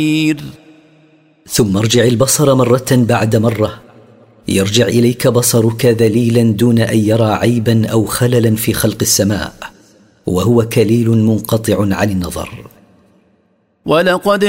ثم ارجع البصر مرة بعد مرة، يرجع إليك بصرك ذليلا دون أن يرى عيبا أو خللا في خلق السماء، وهو كليل منقطع عن النظر. ولقد